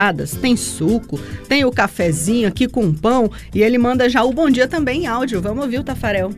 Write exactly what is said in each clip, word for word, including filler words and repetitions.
tem suco, tem o cafezinho aqui com pão e ele manda já o bom dia também em áudio. Vamos ouvir o Tafarel.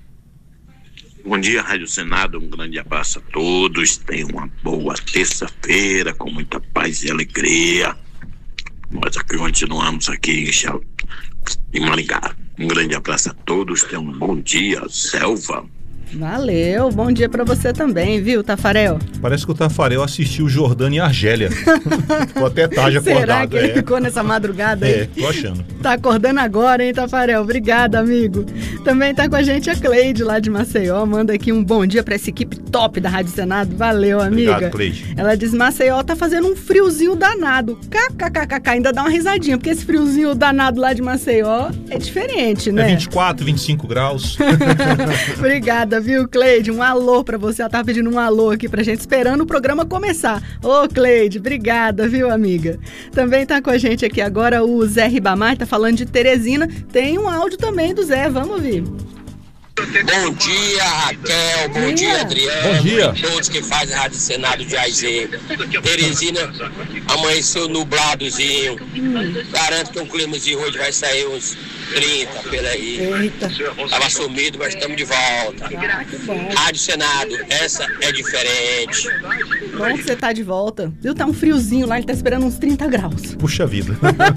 Bom dia, Rádio Senado, um grande abraço a todos, tenham uma boa terça-feira com muita paz e alegria. Nós aqui continuamos aqui em Maringá. Um grande abraço a todos, tenham um bom dia, Selva. Valeu, bom dia pra você também, viu, Tafarel? Parece que o Tafarel assistiu Jordânia e Argélia. Ficou até tarde acordado. Será que ele é. ficou nessa madrugada aí? É, tô achando. Tá acordando agora, hein, Tafarel? Obrigada, amigo. Também tá com a gente a Cleide, lá de Maceió. Manda aqui um bom dia pra essa equipe top da Rádio Senado. Valeu, amiga. Obrigado, Cleide. Ela diz, Maceió tá fazendo um friozinho danado. Kkkk, ainda dá uma risadinha, porque esse friozinho danado lá de Maceió é diferente, né? É vinte e quatro, vinte e cinco graus. Obrigada, viu, Cleide? Um alô pra você. Ela tava pedindo um alô aqui pra gente, esperando o programa começar. Ô, Cleide, obrigada, viu, amiga? Também tá com a gente aqui agora o Zé Ribamar, tá falando de Teresina. Tem um áudio também do Zé, vamos ouvir. Bom dia, Raquel. Bom dia, dia Adriano. Bom dia. E todos que fazem a Rádio Senado de A Z. Teresina amanheceu nubladozinho. Hum. Garanto que um climazinho hoje vai sair uns trinta pela aí. Eita. Tava sumido, mas estamos de volta. Ah, que bom. Rádio Senado, essa é diferente. Bom que você tá de volta. Viu? Tá um friozinho lá, ele tá esperando uns trinta graus. Puxa vida.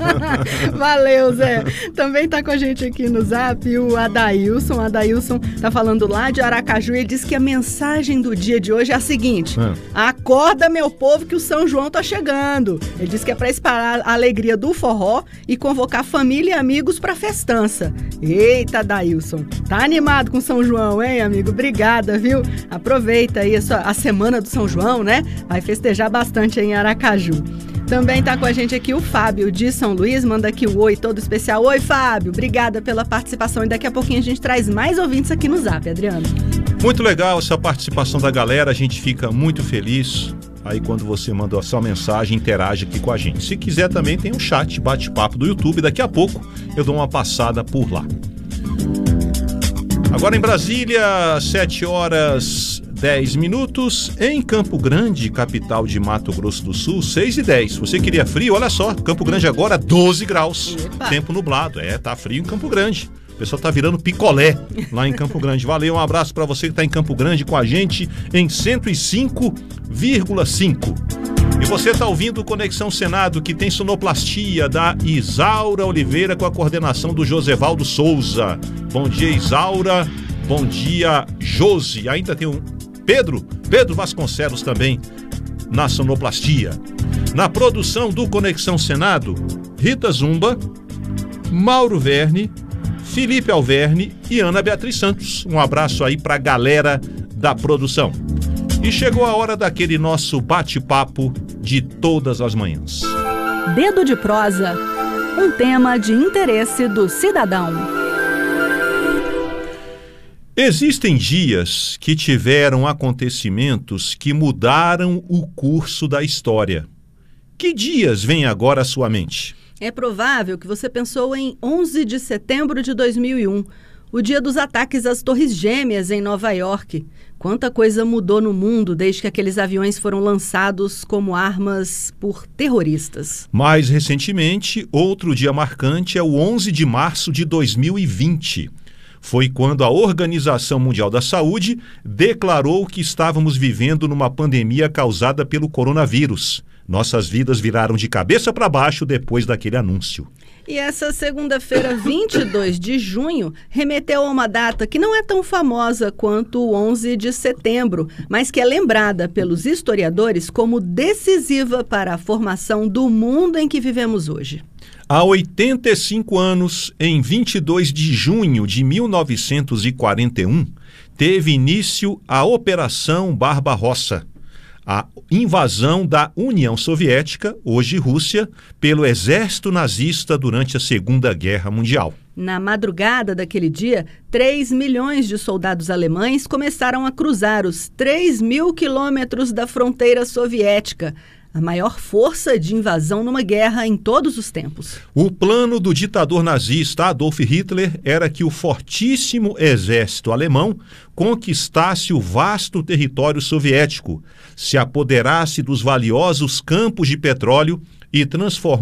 Valeu, Zé. Também tá com a gente aqui no Zap o Adailson. O Adailson tá falando lá de Aracaju e ele diz que a mensagem do dia de hoje é a seguinte: hum. acorda, meu povo, que o São João tá chegando. Ele diz que é pra espalhar a alegria do forró e convocar família e amigos pra festança. Eita, Adailson, tá animado com São João, hein, amigo? Obrigada, viu? Aproveita aí a, sua, a semana do São João, né? Vai festejar bastante aí em Aracaju. Também tá com a gente aqui o Fábio de São Luís, manda aqui o oi todo especial. Oi, Fábio, obrigada pela participação e daqui a pouquinho a gente traz mais ouvintes aqui no Zap, Adriano. Muito legal essa participação da galera, a gente fica muito feliz aí quando você manda a sua mensagem, interage aqui com a gente. Se quiser também tem um chat, bate-papo do YouTube, daqui a pouco eu dou uma passada por lá. Agora em Brasília, sete horas dez minutos, em Campo Grande, capital de Mato Grosso do Sul, seis e dez. Você queria frio? Olha só, Campo Grande agora doze graus. Epa. Tempo nublado, é, tá frio em Campo Grande. O pessoal tá virando picolé lá em Campo Grande. Valeu, um abraço para você que tá em Campo Grande com a gente em cento e cinco vírgula cinco. E você tá ouvindo o Conexão Senado, que tem sonoplastia da Isaura Oliveira com a coordenação do Josevaldo Souza. Bom dia, Isaura. Bom dia, Josi. Ainda tem um Pedro, Pedro Vasconcelos também na sonoplastia. Na produção do Conexão Senado, Rita Zumba, Mauro Verne, Felipe Alverne e Ana Beatriz Santos. Um abraço aí pra galera da produção. E chegou a hora daquele nosso bate-papo de todas as manhãs. Dedo de prosa, um tema de interesse do cidadão. Existem dias que tiveram acontecimentos que mudaram o curso da história. Que dias vêm agora à sua mente? É provável que você pensou em onze de setembro de dois mil e um, o dia dos ataques às Torres Gêmeas em Nova York. Quanta coisa mudou no mundo desde que aqueles aviões foram lançados como armas por terroristas. Mais recentemente, outro dia marcante é o onze de março de dois mil e vinte. Foi quando a Organização Mundial da Saúde declarou que estávamos vivendo numa pandemia causada pelo coronavírus. Nossas vidas viraram de cabeça para baixo depois daquele anúncio. E essa segunda-feira, vinte e dois de junho, remeteu a uma data que não é tão famosa quanto o onze de setembro, mas que é lembrada pelos historiadores como decisiva para a formação do mundo em que vivemos hoje. Há oitenta e cinco anos, em vinte e dois de junho de mil novecentos e quarenta e um, teve início a Operação Barbarossa, a invasão da União Soviética, hoje Rússia, pelo exército nazista durante a Segunda Guerra Mundial. Na madrugada daquele dia, três milhões de soldados alemães começaram a cruzar os três mil quilômetros da fronteira soviética, a maior força de invasão numa guerra em todos os tempos. O plano do ditador nazista Adolf Hitler era que o fortíssimo exército alemão conquistasse o vasto território soviético, se apoderasse dos valiosos campos de petróleo e transformar